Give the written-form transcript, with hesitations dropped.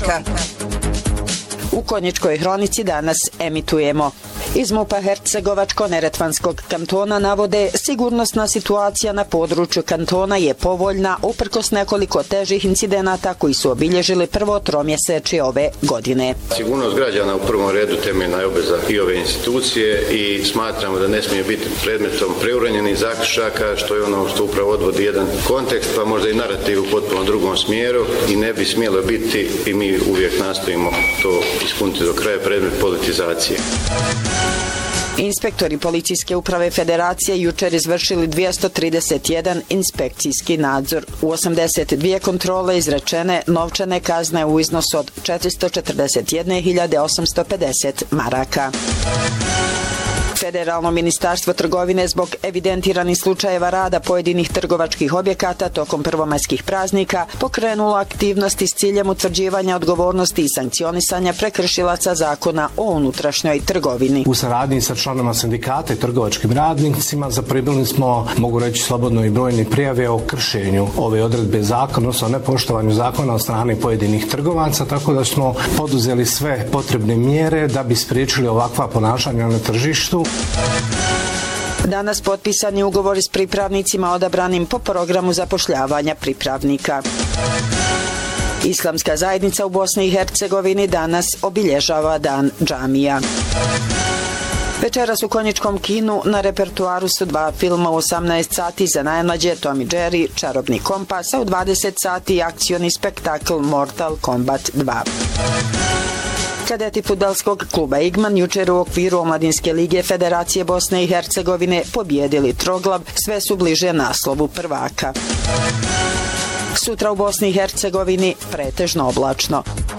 Maraka. U Konjičkoj hronici danas emitujemo. Iz MUP-a Hercegovačko-Neretvanskog kantona navode sigurnosna situacija na području kantona je povoljna uprkos nekoliko težih incidenata koji su obilježili prvo tromjesečje ove godine. Sigurnost građana u prvom redu temeljna je obveza i ove institucije i smatramo da ne smije biti predmetom preuranjenih zaključaka, što je ono što upravo odvodi jedan kontekst, pa možda i narativ u potpuno drugom smjeru i ne bi smjelo biti, i mi uvijek nastojimo to ispuniti do kraja, predmet politizacije. Inspektori Policijske uprave Federacije jučer izvršili 231 inspekcijski nadzor. U 82 kontrole izrečene novčane kazne u iznosu od 441.850 maraka. Federalno ministarstvo trgovine zbog evidentiranih slučajeva rada pojedinih trgovačkih objekata tokom prvomajskih praznika pokrenulo aktivnosti s ciljem utvrđivanja odgovornosti i sankcionisanja prekršilaca zakona o unutrašnjoj trgovini. U saradnji sa članama sindikata i trgovačkim radnicima zaprimili smo, mogu reći slobodno, i brojne prijave o kršenju ove odredbe zakona, odnosno nepoštovanju zakona od strane pojedinih trgovaca, tako da smo poduzeli sve potrebne mjere da bi spriječili ovakva ponašanja na tržištu. Danas potpisani ugovori s pripravnicima odabranim po programu zapošljavanja pripravnika. Islamska zajednica u Bosni i Hercegovini danas obilježava Dan džamija. Večeras u Konjičkom kinu na repertuaru su dva filma u 18 sati za najmlađe Tom i Jerry, Čarobni kompas, a u 20 sati akcioni spektakl Mortal Kombat 2. Kadeti fudbalskog kluba Igman jučer u okviru Omladinske lige Federacije Bosne i Hercegovine pobjedili Troglav, sve su bliže naslovu prvaka. Sutra u Bosni i Hercegovini pretežno oblačno.